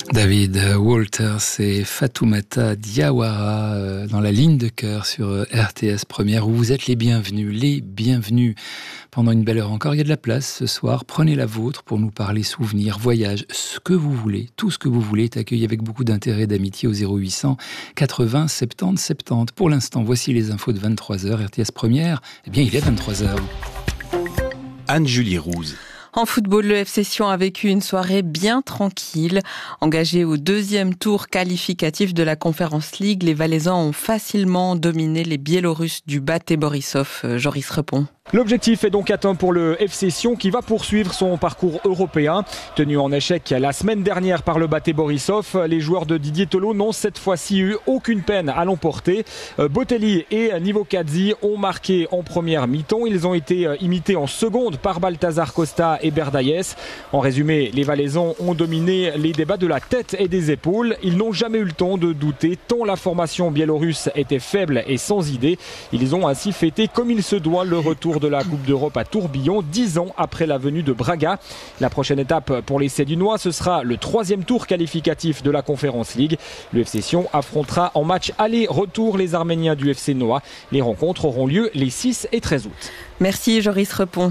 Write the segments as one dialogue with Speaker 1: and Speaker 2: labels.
Speaker 1: David Walters et Fatoumata Diawara dans la ligne de cœur sur RTS Première où vous êtes les bienvenus pendant une belle heure encore. Il y a de la place ce soir, prenez la vôtre pour nous parler souvenirs, voyages, ce que vous voulez, tout ce que vous voulez est accueilli avec beaucoup d'intérêt et d'amitié au 0800 80 70 70. Pour l'instant, voici les infos de 23h, RTS Première. Eh bien, il est 23h.
Speaker 2: Anne-Julie Rouze.
Speaker 3: En football, le FC Sion a vécu une soirée bien tranquille. Engagé au deuxième tour qualificatif de la Conference League, les Valaisans ont facilement dominé les Biélorusses du Bate Borisov. Joris Repon.
Speaker 4: L'objectif est donc atteint pour le FC Sion qui va poursuivre son parcours européen. Tenu en échec la semaine dernière par le Bate Borisov, les joueurs de Didier Tolo n'ont cette fois-ci eu aucune peine à l'emporter. Botelli et Nivokadze ont marqué en première mi-temps. Ils ont été imités en seconde par Balthazar Costa et Berdaïes. En résumé, les Valaisans ont dominé les débats de la tête et des épaules. Ils n'ont jamais eu le temps de douter tant la formation biélorusse était faible et sans idée. Ils ont ainsi fêté comme il se doit le retour de la Coupe d'Europe à Tourbillon, 10 ans après la venue de Braga. La prochaine étape pour les Sédunois, ce sera le troisième tour qualificatif de la Conference League. Le FC Sion affrontera en match aller-retour les Arméniens du FC Noah. Les rencontres auront lieu les 6 et 13 août.
Speaker 3: Merci Joris Repon.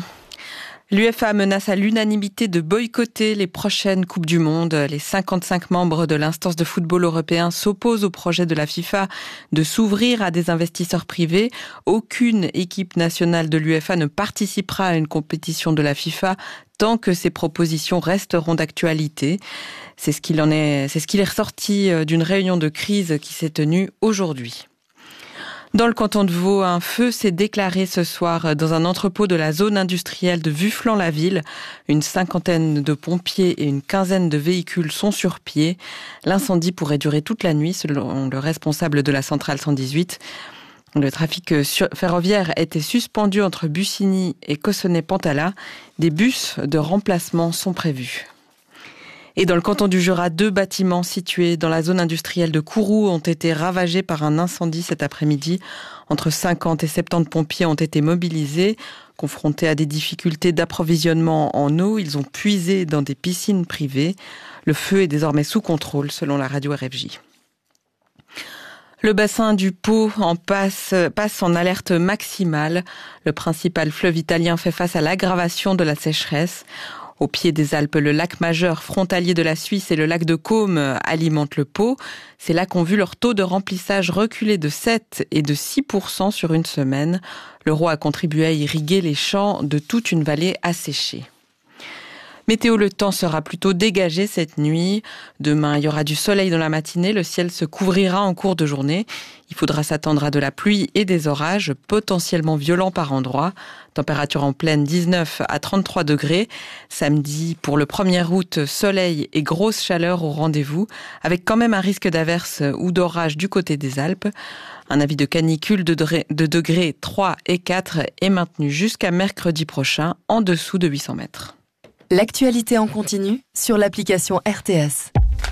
Speaker 3: L'UEFA menace à l'unanimité de boycotter les prochaines Coupes du Monde. Les 55 membres de l'instance de football européen s'opposent au projet de la FIFA de s'ouvrir à des investisseurs privés. Aucune équipe nationale de l'UEFA ne participera à une compétition de la FIFA tant que ces propositions resteront d'actualité. C'est ce qu'il est ressorti d'une réunion de crise qui s'est tenue aujourd'hui. Dans le canton de Vaud, un feu s'est déclaré ce soir dans un entrepôt de la zone industrielle de Vufflan-la-Ville. Une cinquantaine de pompiers et une quinzaine de véhicules sont sur pied. L'incendie pourrait durer toute la nuit, selon le responsable de la centrale 118. Le trafic ferroviaire était suspendu entre Bussigny et Cossonay-Pantala. Des bus de remplacement sont prévus. Et dans le canton du Jura, 2 bâtiments situés dans la zone industrielle de Kourou ont été ravagés par un incendie cet après-midi. Entre 50 et 70 pompiers ont été mobilisés. Confrontés à des difficultés d'approvisionnement en eau, ils ont puisé dans des piscines privées. Le feu est désormais sous contrôle, selon la radio RFJ. Le bassin du Pô passe en alerte maximale. Le principal fleuve italien fait face à l'aggravation de la sécheresse. Au pied des Alpes, le lac majeur frontalier de la Suisse et le lac de Caume alimentent le Pô. Ces lacs ont vu leur taux de remplissage reculer de 7 et de 6% sur une semaine. L'Euro a contribué à irriguer les champs de toute une vallée asséchée. Météo, le temps sera plutôt dégagé cette nuit. Demain, il y aura du soleil dans la matinée. Le ciel se couvrira en cours de journée. Il faudra s'attendre à de la pluie et des orages, potentiellement violents par endroits. Température en pleine 19 à 33 degrés. Samedi, pour le 1er août, soleil et grosse chaleur au rendez-vous, avec quand même un risque d'averse ou d'orage du côté des Alpes. Un avis de canicule de degrés 3 et 4 est maintenu jusqu'à mercredi prochain, en dessous de 800 mètres.
Speaker 5: L'actualité en continu sur l'application RTS.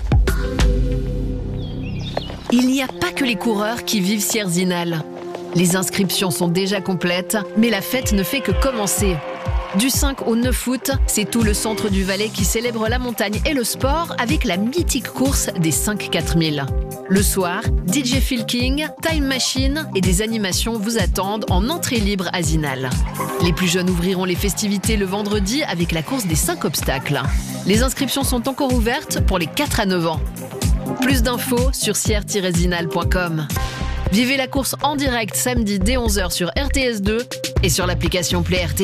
Speaker 6: Il n'y a pas que les coureurs qui vivent Sierzinal. Les inscriptions sont déjà complètes, mais la fête ne fait que commencer. Du 5 au 9 août, c'est tout le centre du Valais qui célèbre la montagne et le sport avec la mythique course des 5-4000. Le soir, DJ Phil King, Time Machine et des animations vous attendent en entrée libre à Zinal. Les plus jeunes ouvriront les festivités le vendredi avec la course des 5 obstacles. Les inscriptions sont encore ouvertes pour les 4 à 9 ans. Plus d'infos sur sier-zinal.com. Vivez la course en direct samedi dès 11h sur RTS2 et sur l'application Play RTS.